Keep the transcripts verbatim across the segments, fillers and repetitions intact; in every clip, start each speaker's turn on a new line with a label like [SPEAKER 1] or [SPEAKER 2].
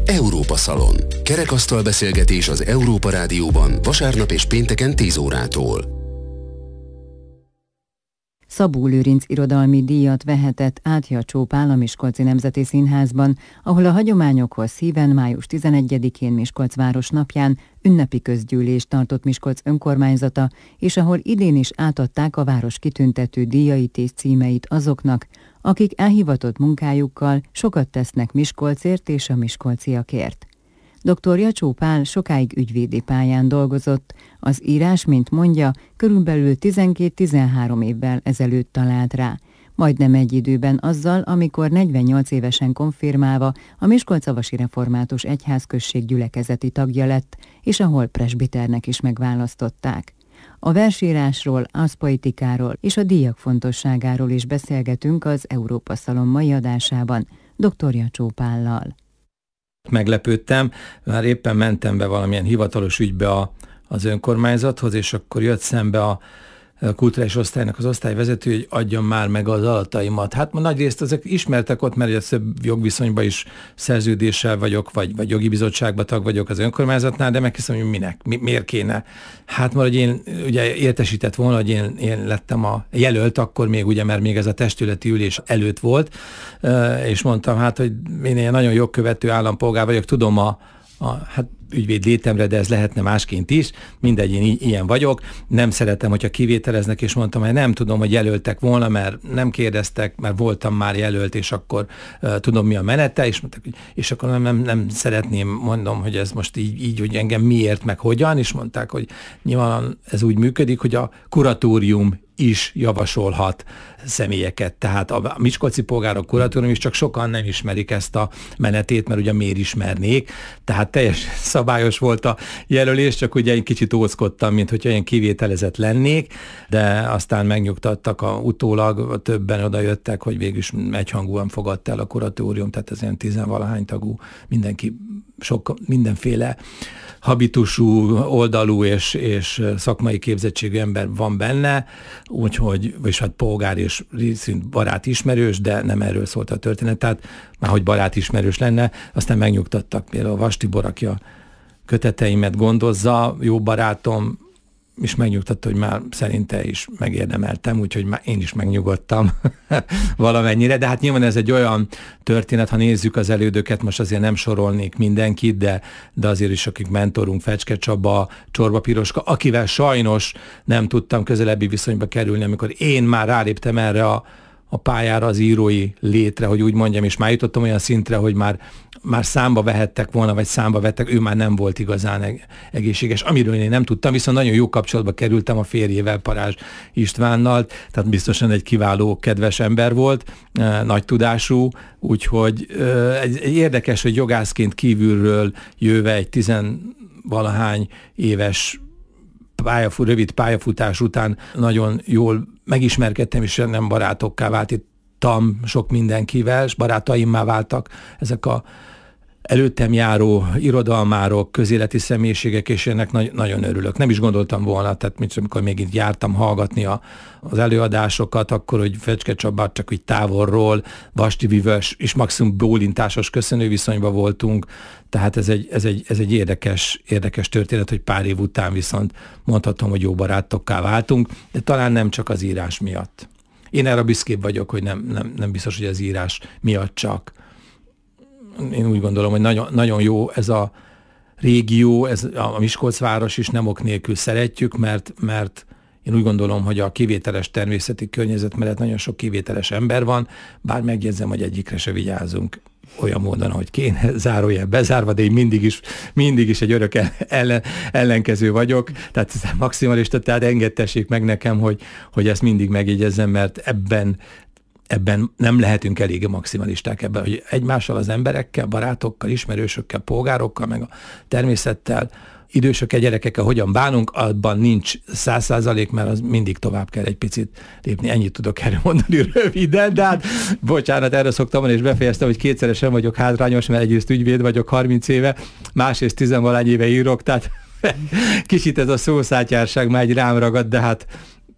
[SPEAKER 1] Európa Szalon. Kerekasztal beszélgetés az Európa Rádióban vasárnap és pénteken tíz órától.
[SPEAKER 2] Szabó Lőrinc irodalmi díjat vehetett Átja Csópál a Miskolci Nemzeti Színházban, ahol a hagyományokhoz híven május tizenegyedikén Miskolcváros napján ünnepi közgyűlést tartott Miskolc önkormányzata, és ahol idén is átadták a város kitüntető díjait és címeit azoknak, akik elhivatott munkájukkal sokat tesznek Miskolcért és a miskolciakért. doktor Jacsó Pál sokáig ügyvédi pályán dolgozott, az írás, mint mondja, körülbelül tizenkét-tizenhárom évvel ezelőtt talált rá, majdnem egy időben azzal, amikor negyvennyolc évesen konfirmálva a Miskolcavasi Református Egyházközség gyülekezeti tagja lett, és ahol presbiternek is megválasztották. A versírásról, aszpoetikáról és a díjak fontosságáról is beszélgetünk az Európa Szalon mai adásában doktor Jacsó Pállal.
[SPEAKER 3] Meglepődtem, már éppen mentem be valamilyen hivatalos ügybe a, az önkormányzathoz, és akkor jött szembe a kulturális osztálynak az osztályvezető, hogy adjam már meg az adataimat. Hát ma nagy részt ezek ismertek ott, mert ugye több jogviszonyban is szerződéssel vagyok, vagy, vagy jogi bizottságban tag vagyok az önkormányzatnál, de megkérdeztem, hogy minek, mi, miért kéne. Hát már, hogy én ugye értesített volna, hogy én, én lettem a jelölt, akkor még ugye, mert még ez a testületi ülés előtt volt, és mondtam, hát, hogy én ilyen nagyon jogkövető állampolgár vagyok, tudom a, a hát ügyvéd létemre, de ez lehetne másként is, mindegy, én ilyen vagyok, nem szeretem, hogyha kivételeznek, és mondtam, hogy nem tudom, hogy jelöltek volna, mert nem kérdeztek, mert voltam már jelölt, és akkor uh, tudom, mi a menete, és, mondtak, és akkor nem, nem, nem szeretném, mondom, hogy ez most így, így, hogy engem miért, meg hogyan, és mondták, hogy nyilván ez úgy működik, hogy a kuratórium is javasolhat személyeket. Tehát a Miskolci Polgárok Kuratórium is, csak sokan nem ismerik ezt a menetét, mert ugye miért ismernék. Tehát teljesen szabályos volt a jelölés, csak ugye egy kicsit óckodtam, mint hogyha ilyen kivételezett lennék, de aztán megnyugtattak a utólag, többen oda jöttek, hogy végül is egyhangúan fogadta el a kuratórium, tehát ez ilyen tizenvalahány tagú, mindenki sok, mindenféle habitusú, oldalú és, és szakmai képzettségű ember van benne, úgyhogy, vagyis hát polgár és részint barát ismerős, de nem erről szólt a történet, tehát már hogy barát ismerős lenne, aztán megnyugtattak, például Vas Tibor, aki a köteteimet gondozza, jó barátom, és megnyugtatta, hogy már szerinte is megérdemeltem, úgyhogy már én is megnyugodtam valamennyire, de hát nyilván ez egy olyan történet, ha nézzük az elődöket, most azért nem sorolnék mindenkit, de, de azért is, akik mentorunk, Fecske Csaba, Csorba Piroska, akivel sajnos nem tudtam közelebbi viszonyba kerülni, amikor én már ráléptem erre a a pályára, az írói létre, hogy úgy mondjam, és már jutottam olyan szintre, hogy már, már számba vehettek volna, vagy számba vettek, ő már nem volt igazán egészséges, amiről én nem tudtam, viszont nagyon jó kapcsolatba kerültem a férjével, Parázs Istvánnal, tehát biztosan egy kiváló, kedves ember volt, nagy tudású, úgyhogy egy, egy érdekes, hogy jogászként kívülről jöve egy tizenvalahány éves pályafut, rövid pályafutás után nagyon jól megismerkedtem, és nem barátokká váltottam sok mindenkivel, és barátaimmá váltak ezek a előttem járó irodalmárok, közéleti személyiségek, és ennek nagy, nagyon örülök. Nem is gondoltam volna, tehát mint amikor még itt jártam hallgatni a, az előadásokat, akkor, hogy Fecske Csabát csak úgy távolról, Vas Tibivel és maximum bólintásos köszönőviszonyban voltunk, tehát ez egy, ez egy, ez egy érdekes, érdekes történet, hogy pár év után viszont mondhatom, hogy jó barátokká váltunk, de talán nem csak az írás miatt. Én erre büszkébb vagyok, hogy nem, nem, nem biztos, hogy az írás miatt csak. Én úgy gondolom, hogy nagyon, nagyon jó ez a régió, ez a Miskolcváros is nem ok nélkül szeretjük, mert, mert én úgy gondolom, hogy a kivételes természeti környezet mellett nagyon sok kivételes ember van, bár megjegyzem, hogy egyikre se vigyázunk olyan módon, ahogy kéne, zárójel bezárva, de én mindig is, mindig is egy örök ellen, ellenkező vagyok, tehát maximalista, tehát engedtessék meg nekem, hogy, hogy ezt mindig megjegyezzem, mert ebben ebben nem lehetünk eléggé maximalisták ebben, hogy egymással, az emberekkel, barátokkal, ismerősökkel, polgárokkal, meg a természettel, idősökkel, gyerekekkel hogyan bánunk, abban nincs száz százalék, mert az mindig tovább kell egy picit lépni. Ennyit tudok erről mondani röviden, de hát bocsánat, erre szoktam mondani, és befejeztem, hogy kétszeresen vagyok hátrányos, mert egyrészt ügyvéd vagyok harminc éve, másrészt tizenvalány éve írok, tehát kicsit ez a szószátyárság már egy rám ragad, de hát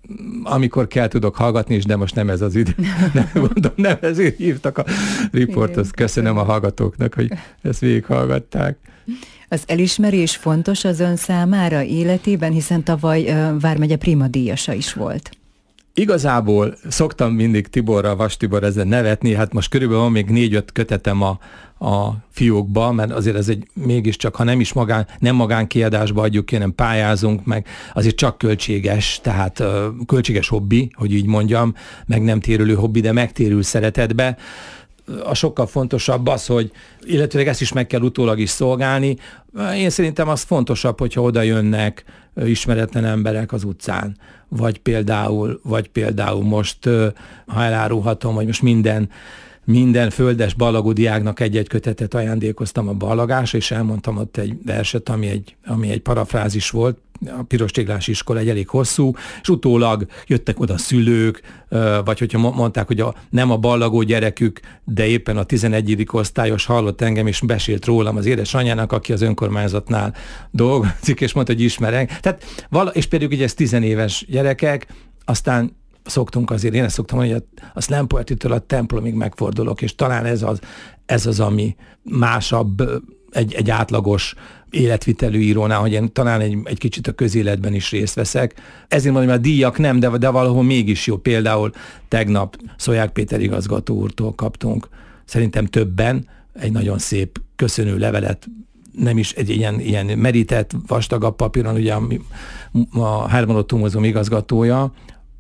[SPEAKER 3] amikor kell, tudok hallgatni is, de most nem ez az idő. Nem mondom, nem ezért hívtak a riporthoz. Köszönöm a hallgatóknak, hogy ezt végighallgatták.
[SPEAKER 2] Az elismerés fontos az ön számára életében, hiszen tavaly uh, Vármegye Prima díjasa is volt.
[SPEAKER 3] Igazából szoktam mindig Tiborra, Vas Tibor ezen nevetni, hát most körülbelül van még négy-öt kötetem a, a fiókba, mert azért ez egy mégiscsak, ha nem is magán, nem magánkiadásba adjuk ki, hanem pályázunk, meg azért csak költséges, tehát uh, költséges hobbi, hogy így mondjam, meg nem térülő hobbi, de megtérül szeretetbe. A sokkal fontosabb az, hogy illetőleg ezt is meg kell utólag is szolgálni. Én szerintem az fontosabb, hogyha oda jönnek ismeretlen emberek az utcán, vagy például, vagy például most, ha elárulhatom, hogy most minden minden földes ballagú diáknak egy-egy kötetet ajándékoztam a ballagásra, és elmondtam ott egy verset, ami egy, ami egy parafrázis volt, a Piros Téglás iskola egy elég hosszú, és utólag jöttek oda szülők, vagy hogyha mondták, hogy a, nem a ballagó gyerekük, de éppen a tizenegyedik osztályos hallott engem, és besélt rólam az édesanyjának, aki az önkormányzatnál dolgozik, és mondta, hogy ismerek. Tehát, vala, és például ugye ez tizenéves gyerekek, aztán szoktunk azért, én ezt szoktam mondani, hogy a slam poetry-től a templomig megfordulok, és talán ez az, ez az ami másabb egy, egy átlagos életvitelű írónál, hogy én talán egy, egy kicsit a közéletben is részt veszek. Ezért mondom, hogy a díjak nem, de, de valahol mégis jó. Például tegnap Szolyák Péter igazgató úrtól kaptunk, szerintem többen, egy nagyon szép köszönő levelet, nem is egy ilyen, ilyen merített, vastagabb papíron, ugye a, a Herman Ottó Múzeum igazgatója,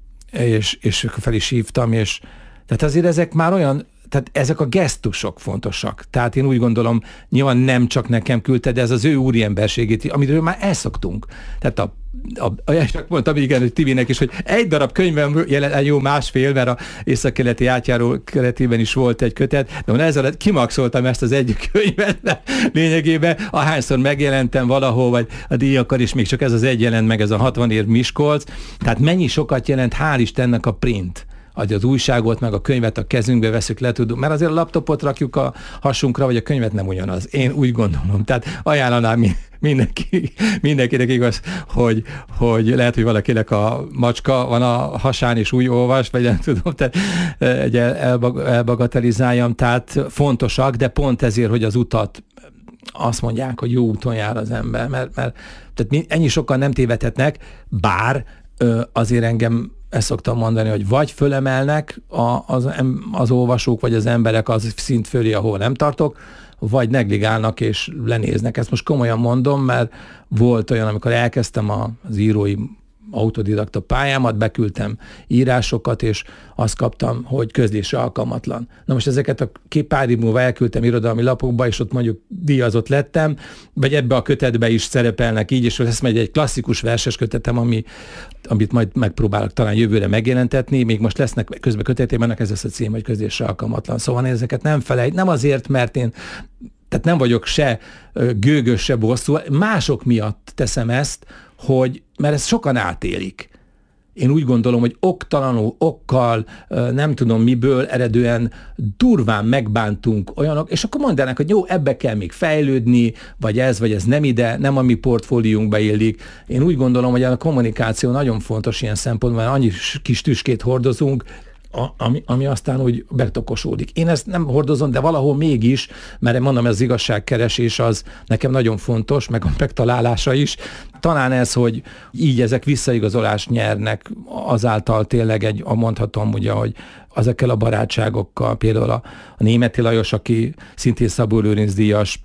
[SPEAKER 3] és, és fel is hívtam, és tehát azért ezek már olyan, tehát ezek a gesztusok fontosak. Tehát én úgy gondolom, nyilván nem csak nekem küldte, de ez az ő úriemberségét, amiről már elszoktunk. Tehát a A, a, csak mondtam, igen, hogy Tibinek is, hogy egy darab könyvben jelen, jó másfél, mert a északkeleti átjáró keretében is volt egy kötet, de ezzel alatt kimaxoltam ezt az egy könyvet, mert lényegében ahányszor megjelentem valahol, vagy a díjakar is még csak ez az egy jelent meg, ez a hatvan év Miskolc, tehát mennyi sokat jelent, hál' Istennek a print, hogy az újságot, meg a könyvet a kezünkbe veszük, le tudunk, mert azért a laptopot rakjuk a hasunkra, vagy a könyvet nem ugyanaz. Én úgy gondolom. Tehát ajánlanám mindenki, mindenkinek igaz, hogy, hogy lehet, hogy valakinek a macska van a hasán, és úgy olvas, vagy nem tudom, tehát egy elbagatelizáljam, tehát fontosak, de pont ezért, hogy az utat azt mondják, hogy jó úton jár az ember, mert, mert tehát ennyi sokan nem tévedhetnek, bár azért engem ezt szoktam mondani, hogy vagy fölemelnek a, az, az olvasók, vagy az emberek az szint fölé, ahol nem tartok, vagy negligálnak és lenéznek. Ezt most komolyan mondom, mert volt olyan, amikor elkezdtem az írói autodidakta pályámat, beküldtem írásokat, és azt kaptam, hogy közlésre alkalmatlan. Na most ezeket a két pár év múlva elküldtem irodalmi lapokba, és ott mondjuk díjazott lettem, vagy ebbe a kötetbe is szerepelnek így, és lesz majd egy klasszikus verses kötetem, ami, amit majd megpróbálok talán jövőre megjelentetni, még most lesznek közben kötetében, ez lesz a cím, hogy közlésre alkalmatlan. Szóval ezeket nem felejt, nem azért, mert én tehát nem vagyok se gőgös, se bosszú, mások miatt teszem ezt, hogy, mert ezt sokan átélik. Én úgy gondolom, hogy oktalanul, okkal, nem tudom miből eredően durván megbántunk olyanok, és akkor mondanak, hogy jó, ebbe kell még fejlődni, vagy ez, vagy ez nem ide, nem a mi portfóliónkba illik. Én úgy gondolom, hogy a kommunikáció nagyon fontos ilyen szempontból, mert annyi kis tüskét hordozunk, A, ami, ami aztán úgy betokosódik. Én ezt nem hordozom, de valahol mégis, mert mondom, ez az igazságkeresés az nekem nagyon fontos, meg a megtalálása is. Talán ez, hogy így ezek visszaigazolást nyernek, azáltal tényleg egy, a mondhatom ugye, hogy ezekkel a barátságokkal, például a, a Németi Lajos, aki szintén Szabó Lőrinc díjas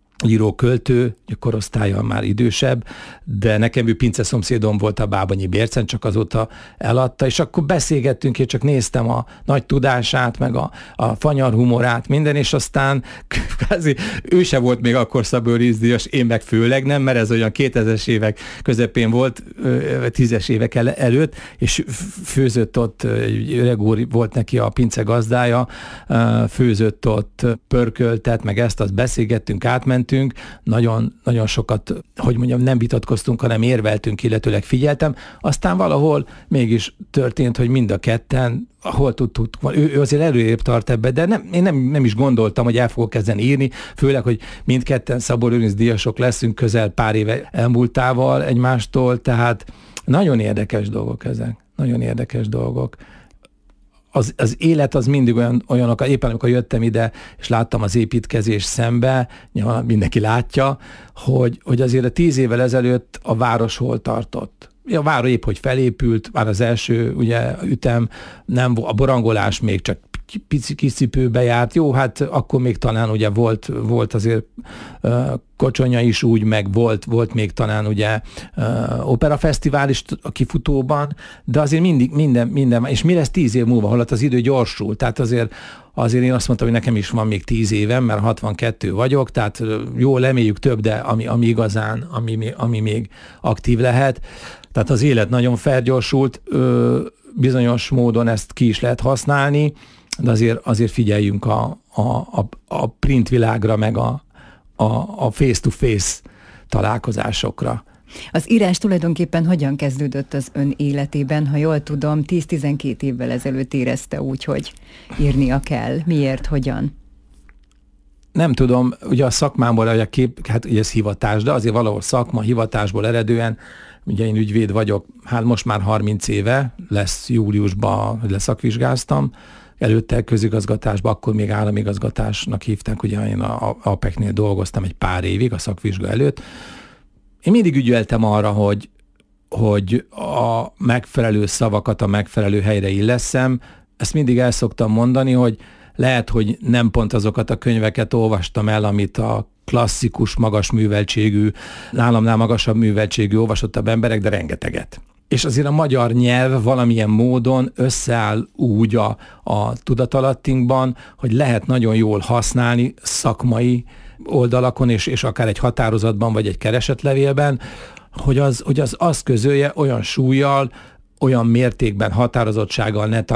[SPEAKER 3] író-költő, korosztálya már idősebb, de nekem ő pince szomszédom volt a Bábanyi Bércen, csak azóta eladta, és akkor beszélgettünk, én csak néztem a nagy tudását, meg a, a fanyar humorát, minden, és aztán kvázi ő se volt még akkor Szabó Lőrinc díjas, én meg főleg nem, mert ez olyan kétezres évek közepén volt, tízes évek el, előtt, és főzött ott, öreg úr volt neki a pince gazdája, főzött ott, pörköltet, meg ezt, azt beszélgettünk, átment, nagyon, nagyon sokat, hogy mondjam, nem vitatkoztunk, hanem érveltünk, illetőleg figyeltem. Aztán valahol mégis történt, hogy mind a ketten, ahol tudtuk, ő, ő azért előrébb tart ebbe, de nem, én nem, nem is gondoltam, hogy el fogok kezdeni írni, főleg, hogy mindketten Szabó Lőrinc díjasok leszünk közel pár éve elmúltával egymástól, tehát nagyon érdekes dolgok ezek. nagyon érdekes dolgok. Az, az élet az mindig olyan, olyanok, éppen amikor jöttem ide, és láttam az építkezés szembe, nyilván mindenki látja, hogy, hogy azért a tíz évvel ezelőtt a város hol tartott. A város épp, hogy felépült, már az első ugye, ütem, nem, a borangolás még csak pici kiszipőbe járt. Jó, hát akkor még talán ugye volt, volt azért uh, Kocsonya is úgy, meg volt, volt még talán ugye uh, operafesztivál is a kifutóban, de azért mindig minden, minden, és mi lesz tíz év múlva, holott az idő gyorsul, tehát azért Azért én azt mondtam, hogy nekem is van még tíz évem, mert hatvankettő vagyok, tehát jó, leméljük több, de ami, ami igazán, ami, ami még aktív lehet. Tehát az élet nagyon felgyorsult, ö, bizonyos módon ezt ki is lehet használni, de azért, azért figyeljünk a, a, a, a print világra, meg a, a, a face-to-face találkozásokra.
[SPEAKER 2] Az írás tulajdonképpen hogyan kezdődött az ön életében? Ha jól tudom, tíz-tizenkét évvel ezelőtt érezte úgy, hogy írnia kell. Miért, hogyan?
[SPEAKER 3] Nem tudom, ugye a szakmámból, hogy a kép, hát ugye ez hivatás, de azért valahol szakma, hivatásból eredően, ugye én ügyvéd vagyok, hát most már harminc éve, lesz júliusban, leszakvizsgáztam, előtte közigazgatásban, akkor még államigazgatásnak hívták, ugye én a á pé é-nél dolgoztam egy pár évig a szakvizsga előtt. Én mindig ügyeltem arra, hogy, hogy a megfelelő szavakat a megfelelő helyre illeszem. Ezt mindig el szoktam mondani, hogy lehet, hogy nem pont azokat a könyveket olvastam el, amit a klasszikus, magas műveltségű, nálamnál magasabb műveltségű, olvasottabb emberek, de rengeteget. És azért a magyar nyelv valamilyen módon összeáll úgy a, a tudatalattinkban, hogy lehet nagyon jól használni szakmai oldalakon, és, és akár egy határozatban, vagy egy keresetlevélben, hogy az, hogy az azt közölje olyan súllyal, olyan mértékben, határozottsággal ne